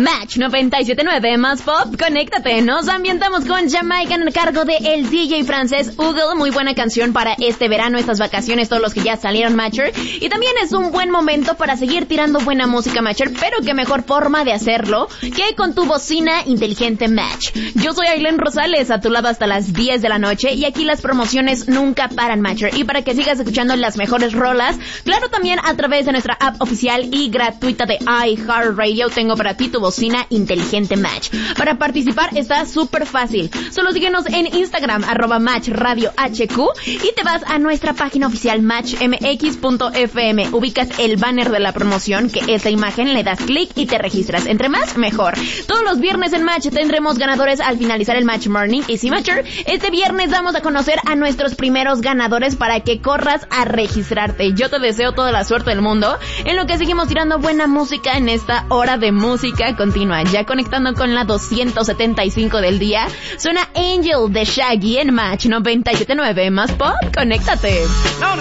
Match 97.9 más pop, conéctate. Nos ambientamos con Jamaica en cargo de el DJ francés Hugo. Muy buena canción para este verano, estas vacaciones, todos los que ya salieron Matcher. Y también es un buen momento para seguir tirando buena música Matcher, pero qué mejor forma de hacerlo que con tu bocina inteligente Match. Yo soy Ailén Rosales, a tu lado hasta las 10 de la noche, y aquí las promociones nunca paran Matcher. Y para que sigas escuchando las mejores rolas, claro, también a través de nuestra app oficial y gratuita de iHeartRadio, tengo para ti tu bocina inteligente Match. Para participar está súper fácil. Solo síguenos en Instagram, @MatchRadioHQ, y te vas a nuestra página oficial matchmx.fm. Ubicas el banner de la promoción, que es la imagen, le das clic y te registras. Entre más, mejor. Todos los viernes en Match tendremos ganadores al finalizar el Match Morning. Y sí, Matcher, este viernes vamos a conocer a nuestros primeros ganadores para que corras a registrarte. Yo te deseo toda la suerte del mundo, en lo que seguimos tirando buena música en esta hora de música continua. Ya conectando con la 275 del día, suena Angel de Shaggy en Match 97.9 más pop. Conéctate.